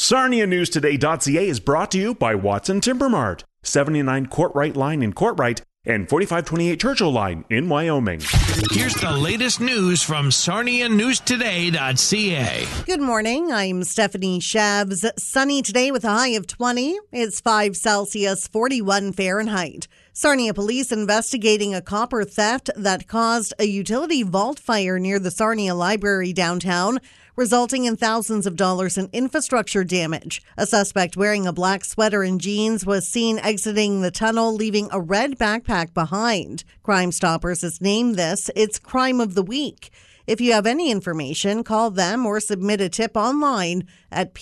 SarniaNewsToday.ca is brought to you by Watson Timber Mart, 79 Courtright Line in Courtright and 4528 Churchill Line in Wyoming. Here's the latest news from SarniaNewsToday.ca. Good morning. I'm Stephanie Shabs. Sunny today with a high of 20. It's 5 Celsius, 41 Fahrenheit. Sarnia police investigating a copper theft that caused a utility vault fire near the Sarnia Library downtown, resulting in thousands of dollars in infrastructure damage. A suspect wearing a black sweater and jeans was seen exiting the tunnel, leaving a red backpack behind. Crime Stoppers has named this its Crime of the Week. If you have any information, call them or submit a tip online at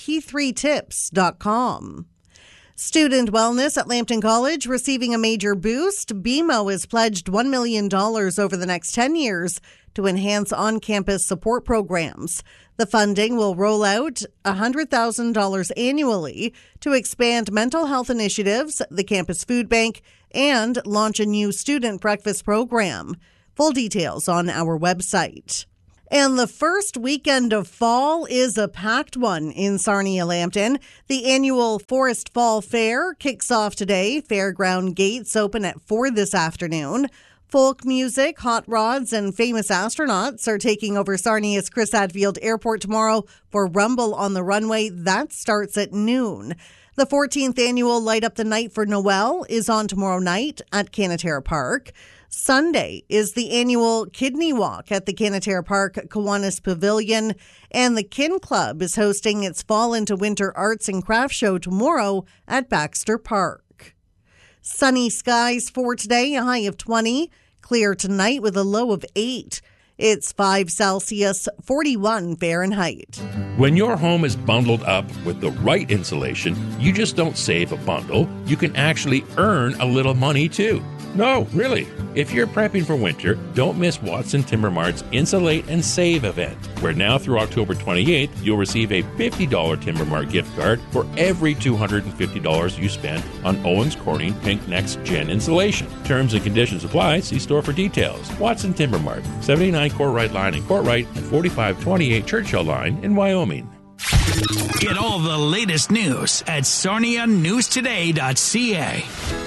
p3tips.com. Student wellness at Lambton College receiving a major boost. BMO has pledged $1 million over the next 10 years to enhance on-campus support programs. The funding will roll out $100,000 annually to expand mental health initiatives, the campus food bank, and launch a new student breakfast program. Full details on our website. And the first weekend of fall is a packed one in Sarnia-Lambton. The annual Forest Fall Fair kicks off today. Fairground gates open at 4 this afternoon. Folk music, hot rods, and famous astronauts are taking over Sarnia's Chris Hadfield Airport tomorrow for Rumble on the Runway. That starts at noon. The 14th annual Light Up the Night for Noel is on tomorrow night at Canatera Park. Sunday is the annual Kidney Walk at the Canatera Park Kiwanis Pavilion, and the Kin Club is hosting its Fall into Winter Arts and Crafts Show tomorrow at Baxter Park. Sunny skies for today, a high of 20. Clear tonight with a low of 8. It's 5 Celsius, 41 Fahrenheit. When your home is bundled up with the right insulation, you just don't save a bundle. You can actually earn a little money too. No, really. If you're prepping for winter, don't miss Watson Timber Mart's Insulate and Save event, where now through October 28th, you'll receive a $50 Timber Mart gift card for every $250 you spend on Owens Corning Pink Next Gen insulation. Terms and conditions apply. See store for details. Watson Timber Mart, 79 Courtright Line in Courtright and 4528 Churchill Line in Wyoming. Get all the latest news at SarniaNewsToday.ca.